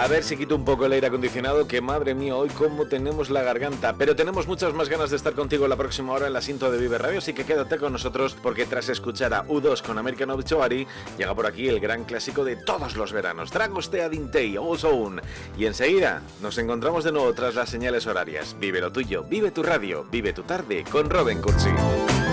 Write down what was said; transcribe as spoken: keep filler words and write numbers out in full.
A ver si quito un poco el aire acondicionado, que madre mía, hoy cómo tenemos la garganta. Pero tenemos muchas más ganas de estar contigo la próxima hora en la cinta de Vive Radio, así que quédate con nosotros, porque tras escuchar a U dos con American Obituary, llega por aquí el gran clásico de todos los veranos, Dragostea Dintei, Ozone. Y enseguida nos encontramos de nuevo tras las señales horarias. Vive lo tuyo, vive tu radio, vive tu tarde con Robin Cursi.